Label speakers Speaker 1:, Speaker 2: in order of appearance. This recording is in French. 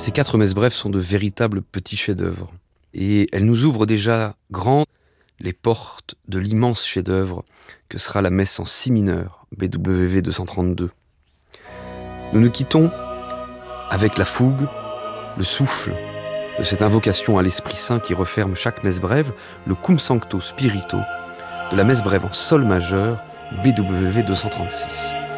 Speaker 1: Ces 4 messes brèves sont de véritables petits chefs-d'œuvre. Et elles nous ouvrent déjà grand les portes de l'immense chef-d'œuvre que sera la messe en si mineur, BWV 232. Nous nous quittons avec la fougue, le souffle de cette invocation à l'Esprit Saint qui referme chaque messe brève, le Cum Sancto Spirito de la messe brève en sol majeur, BWV 236.